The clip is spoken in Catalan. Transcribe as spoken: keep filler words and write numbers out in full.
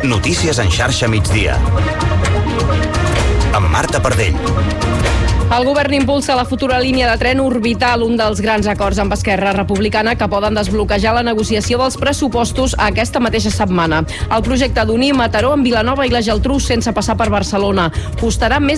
Notícies en xarxa migdia. Amb Marta Pardell. El govern impulsa la futura línia de tren orbital, un dels grans acords amb Esquerra Republicana que poden desbloquejar la negociació dels pressupostos aquesta mateixa setmana. El projecte d'unir Mataró amb Vilanova i la Geltrú sense passar per Barcelona costarà més